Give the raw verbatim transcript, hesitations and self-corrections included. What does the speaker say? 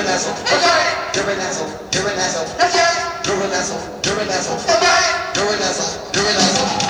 asshole. You're an asshole. You're an asshole. You're an asshole. You're an asshole. You're an asshole. You're an asshole.